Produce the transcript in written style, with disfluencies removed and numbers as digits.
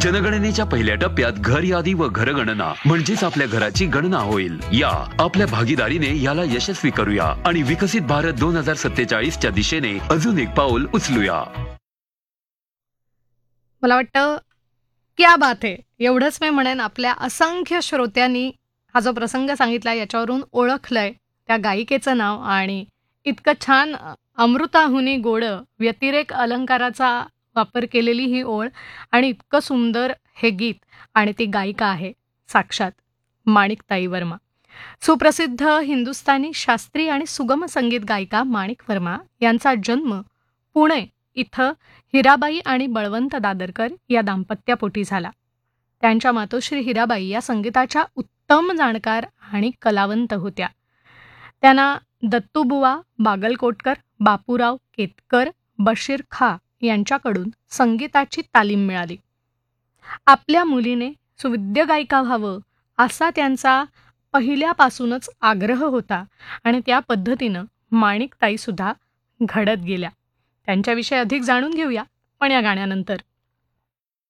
जनगणनेच्या पहिल्या टप्प्यात घर यादी व घरगणना म्हणजेच आपल्या घराची गणना होईल. या आपल्या भागीदारीने याला यशस्वी करूया आणि विकसित भारत 2047च्या दिशेने अजून एक पाऊल उचलूया. मला वाटतं क्या बात आहे एवढंच मी म्हणेन. आपल्या असंख्य श्रोत्यांनी हा जो प्रसंग सांगितला याच्यावरून ओळखलंय त्या गायिकेचं नाव आणि इतकं छान अमृताहुनी गोड व्यतिरेक अलंकाराचा वापर केलेली ही ओळ आणि इतकं सुंदर हे गीत. आणि ती गायिका आहे साक्षात माणिकताई वर्मा. सुप्रसिद्ध हिंदुस्थानी शास्त्रीय आणि सुगम संगीत गायिका माणिक वर्मा यांचा जन्म पुणे इथं हिराबाई आणि बळवंत दादरकर या दाम्पत्यापोटी झाला. त्यांच्या मातोश्री हिराबाई या संगीताच्या उत्तम जाणकार आणि कलावंत होत्या. त्यांना दत्तूबुवा बागलकोटकर, बापूराव केतकर, बशीर खा यांच्याकडून संगीताची तालीम मिळाली. आपल्या मुलीने सुविद्य गायिका व्हावं असा त्यांचा पहिल्यापासूनच आग्रह होता आणि त्या पद्धतीनं माणिकताईसुद्धा घडत गेल्या. त्यांच्याविषयी अधिक जाणून घेऊया पण या गाण्यानंतर.